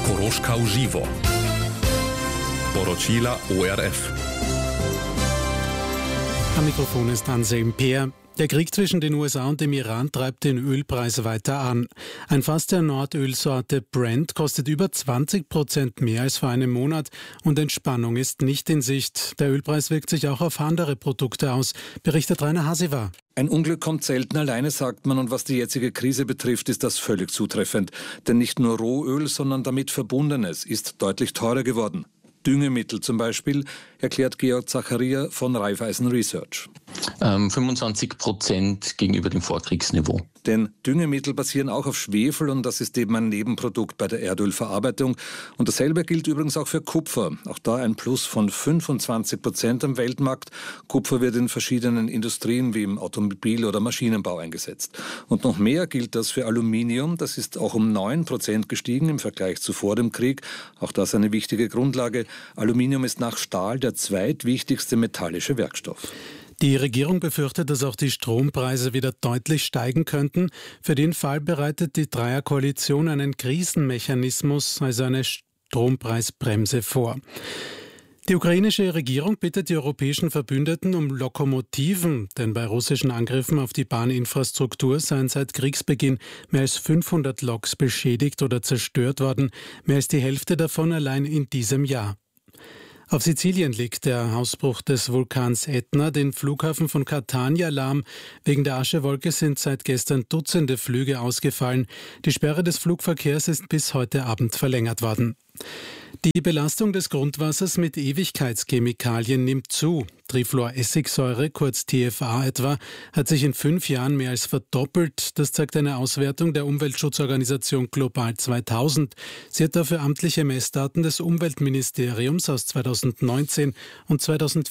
Koroška v živo. Poročila ORF. Am Mikrofon ist Anselm Peer. Der Krieg zwischen den USA und dem Iran treibt den Ölpreis weiter an. Ein Fass der Nordölsorte Brent kostet über 20% mehr als vor einem Monat und Entspannung ist nicht in Sicht. Der Ölpreis wirkt sich auch auf andere Produkte aus, berichtet Rainer Hasiwa. Ein Unglück kommt selten alleine, sagt man, und was die jetzige Krise betrifft, ist das völlig zutreffend. Denn nicht nur Rohöl, sondern damit Verbundenes ist deutlich teurer geworden. Düngemittel zum Beispiel, erklärt Georg Zacharia von Raiffeisen Research. 25% gegenüber dem Vorkriegsniveau. Denn Düngemittel basieren auch auf Schwefel und das ist eben ein Nebenprodukt bei der Erdölverarbeitung. Und dasselbe gilt übrigens auch für Kupfer. Auch da ein Plus von 25% am Weltmarkt. Kupfer wird in verschiedenen Industrien wie im Automobil- oder Maschinenbau eingesetzt. Und noch mehr gilt das für Aluminium. Das ist auch um 9% gestiegen im Vergleich zu vor dem Krieg. Auch das eine wichtige Grundlage. Aluminium ist nach Stahl der zweitwichtigste metallische Werkstoff. Die Regierung befürchtet, dass auch die Strompreise wieder deutlich steigen könnten. Für den Fall bereitet die Dreierkoalition einen Krisenmechanismus, also eine Strompreisbremse, vor. Die ukrainische Regierung bittet die europäischen Verbündeten um Lokomotiven, denn bei russischen Angriffen auf die Bahninfrastruktur seien seit Kriegsbeginn mehr als 500 Loks beschädigt oder zerstört worden, mehr als die Hälfte davon allein in diesem Jahr. Auf Sizilien liegt der Ausbruch des Vulkans Ätna den Flughafen von Catania lahm. Wegen der Aschewolke sind seit gestern Dutzende Flüge ausgefallen. Die Sperre des Flugverkehrs ist bis heute Abend verlängert worden. Die Belastung des Grundwassers mit Ewigkeitschemikalien nimmt zu. Trifluoressigsäure, kurz TFA etwa, hat sich in 5 Jahren mehr als verdoppelt. Das zeigt eine Auswertung der Umweltschutzorganisation Global 2000. Sie hat dafür amtliche Messdaten des Umweltministeriums aus 2019 und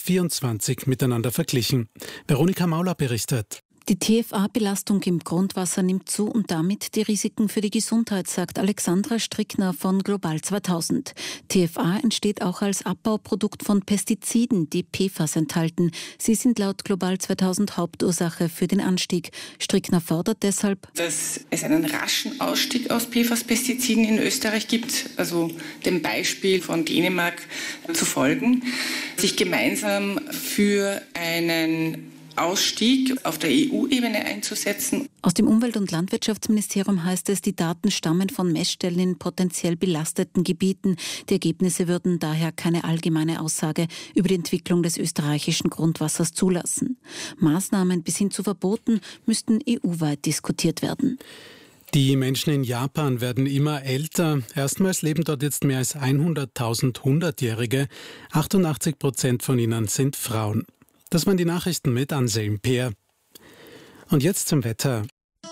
2024 miteinander verglichen. Veronika Mauler berichtet. Die TFA-Belastung im Grundwasser nimmt zu und damit die Risiken für die Gesundheit, sagt Alexandra Strickner von Global 2000. TFA entsteht auch als Abbauprodukt von Pestiziden, die PFAS enthalten. Sie sind laut Global 2000 Hauptursache für den Anstieg. Strickner fordert deshalb, dass es einen raschen Ausstieg aus PFAS-Pestiziden in Österreich gibt, also dem Beispiel von Dänemark zu folgen, sich gemeinsam für einen Ausstieg auf der EU-Ebene einzusetzen. Aus dem Umwelt- und Landwirtschaftsministerium heißt es, die Daten stammen von Messstellen in potenziell belasteten Gebieten. Die Ergebnisse würden daher keine allgemeine Aussage über die Entwicklung des österreichischen Grundwassers zulassen. Maßnahmen bis hin zu Verboten müssten EU-weit diskutiert werden. Die Menschen in Japan werden immer älter. Erstmals leben dort jetzt mehr als 100.000 100-Jährige. 88% von ihnen sind Frauen. Das waren die Nachrichten mit Anselm Peer. Und jetzt zum Wetter.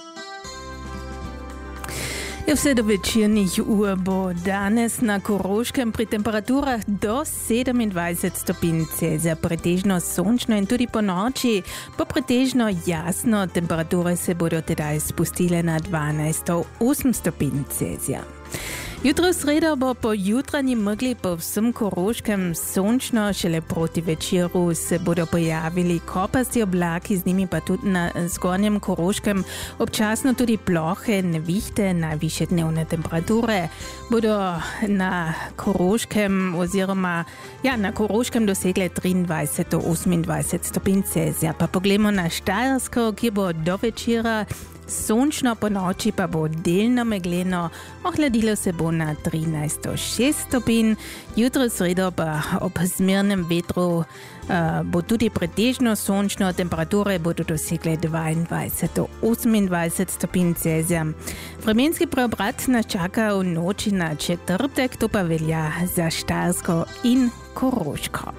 V sredovečernih ur bo danes na Koroškem pri temperaturah do 27 stopinj Celzija, pretežno sončno in tudi po noči bo pretežno jasno. Temperature se bodo tedaj spustile na 12 do 8 stopinj Celzija. Jutro v sredo bo po jutranji megli po vsem Koroškem sončno, šele proti večeru se bodo pojavili kopasti oblaki, z njimi pa tudi na zgornjem Koroškem občasno tudi plohe nevihte. Najvišje dnevne temperature bodo na Koroškem na Koroškem dosegle 23 do 28 stopinj Celzija. Pa poglejmo na Štajersko, kjer bo do večera sončno, po noči pa bo delno megleno, ohladilo se bo na 13 do 6 stopinj. Jutro v sredo pa ob zmernem vetru bo tudi pretežno sončno, temperature bodo dosegle 22 do 28 stopinj Celzija. Vremenski preobrat nas čaka v noči na četrtek, to pa velja za Štajersko in Koroško.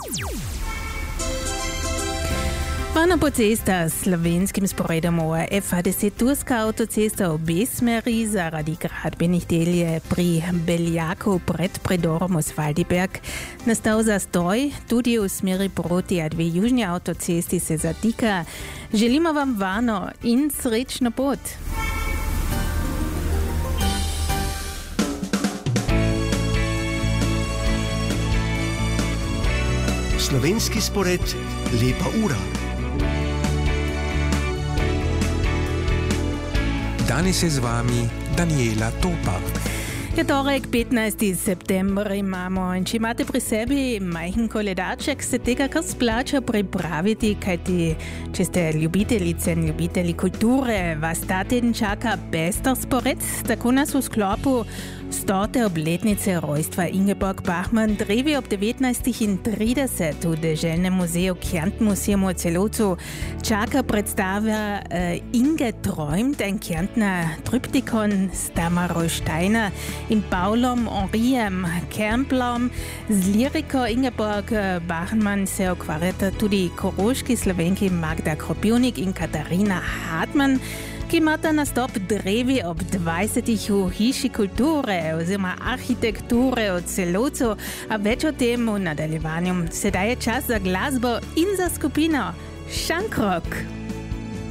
Varno po cestah s slovenskim sporedom ORF A10 turska avtocesta obe smeri zaradi gradbenih del je pri Beljaku pred predorom Osvaldiberg nastal zastoj. Tudi v smeri proti A2 južni avtocesti se zatika. Želimo vam varno in srečno pot. Slovenski spored Lepa ura. Danes je z vami Daniela Topar. Torek, 15. september imamo in če imate pri sebi majhen koledaček, se tega kar splača pripraviti, kajti če ste ljubiteljice in ljubitelji kulture, vas ta teden čaka pester spored, tako nas v sklopu 100. obletnice rojstva Ingeborg Bachmann-Drevi ob 19:30 v Deželnem muzeju Kärnten-Museum v Celovcu čaka predstava Inge träumt, ein Kärntner Triptykon s Tamaro Steiner in Paulom Henriem Kernblom. Z liriko Ingeborg Bachmann se ukvarjata tudi koroški Slovenki Magda Kropivnik in Katarina Hartmann, ki imata nastop Drevi ob 20. v Hiši kulture oziroma arhitekture v Celovcu, a več o tem v nadaljevanju. Sedaj je čas za glasbo in za skupino Šankrok.